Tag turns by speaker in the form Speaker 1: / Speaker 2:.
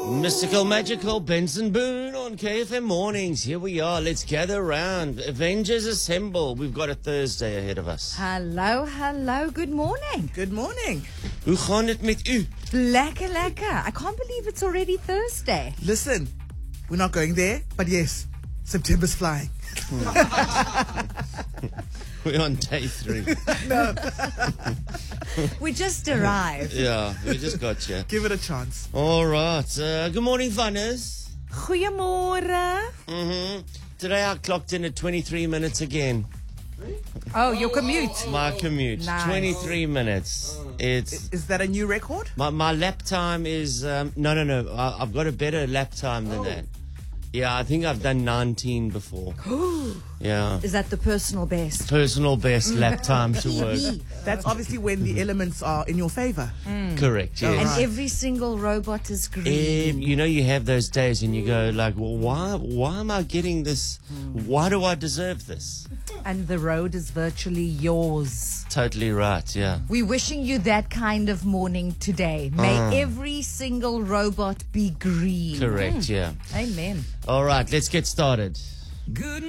Speaker 1: Mystical, magical, Benson Boone on KFM Mornings. Here we are. Let's gather around. Avengers assemble. We've got a Thursday ahead of us.
Speaker 2: Hallo, hallo. Good morning.
Speaker 3: Good morning.
Speaker 1: Hoe gaan het met u?
Speaker 2: Lekker, lekker. I can't believe it's already Thursday.
Speaker 3: Listen, we're not going there, but yes, September's flying.
Speaker 1: We're on day 3.
Speaker 2: We just arrived.
Speaker 1: Yeah, we just got you.
Speaker 3: Give it a chance.
Speaker 1: All right. Good morning, funners.
Speaker 2: Goeiemorgen.
Speaker 1: Today I clocked in at 23 minutes again.
Speaker 2: Oh, your commute.
Speaker 1: My commute.
Speaker 2: Nice.
Speaker 1: 23 minutes. It's
Speaker 3: Is that a new record?
Speaker 1: my lap time is no. I've got a better lap time than that. Yeah, I think I've done 19 before. Yeah.
Speaker 2: Is that the personal best?
Speaker 1: Personal best lap time to work.
Speaker 3: That's obviously when the elements are in your favor.
Speaker 1: Correct, yes.
Speaker 2: And
Speaker 3: Right.
Speaker 2: every single robot is green.
Speaker 1: You know, you have those days and you go like, well, why am I getting this? Why do I deserve this?
Speaker 2: And the road is virtually yours.
Speaker 1: Totally right, yeah.
Speaker 2: We're wishing you that kind of morning today. May every single robot be green.
Speaker 1: Correct, yeah.
Speaker 2: Amen.
Speaker 1: All right, let's get started.
Speaker 4: Good